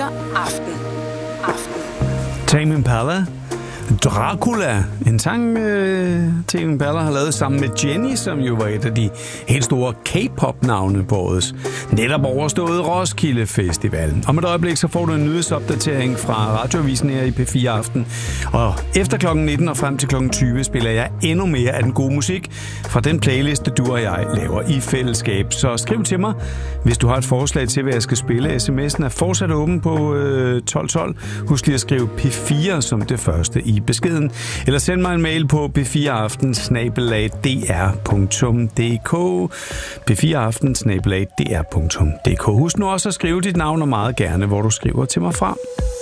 Aften. Tame Impala, Dracula, en sang Tame Impala har lavet sammen med Jenny, som jo var et af de helt store K-pop-navne på årets netop overstået Roskilde Festival. Om et øjeblik så får du en nyhedsopdatering fra Radioavisen her i P4 Aften. Og efter klokken 19 og frem til klokken 20 spiller jeg endnu mere af den gode musik fra den playliste, du og jeg laver i fællesskab. Så skriv til mig, hvis du har et forslag til, hvad jeg skal spille. SMS'en er fortsat åben på 1212. Husk lige at skrive P4 som det første i beskeden. Eller send mig en mail på p4aften@dr.dk. p4aften@dr.dk. Husk nu også at skrive dit navn og meget gerne, hvor du skriver til mig fra.